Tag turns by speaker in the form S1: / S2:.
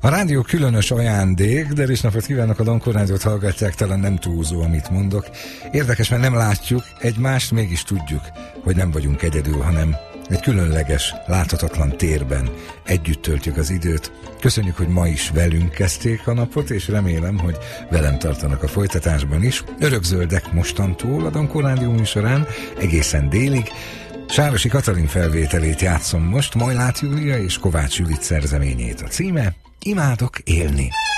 S1: A rádió különös ajándék, de is napot kívánok, a Donkor Rádiót hallgatják, talán nem túlzó, amit mondok. Érdekes, mert nem látjuk egymást, mégis tudjuk, hogy nem vagyunk egyedül, hanem egy különleges, láthatatlan térben együtt töltjük az időt. Köszönjük, hogy ma is velünk kezdték a napot, és remélem, hogy velem tartanak a folytatásban is. Örökzöldek mostantól a Donkor Rádió műsorán egészen délig. Sárosi Katalin felvételét játszom most, Majlát Júlia és Kovács Judit szerzeményét. A címe: Imádok élni.